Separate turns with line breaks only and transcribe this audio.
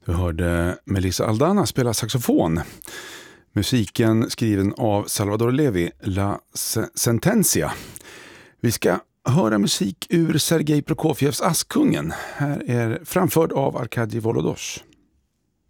Du hörde Melissa Aldana spela saxofon. Musiken skriven av Salvador Levi, La Sentencia. Vi ska höra musik ur Sergej Prokofjevs Askungen. Här är framförd av Arkadij Volodosh.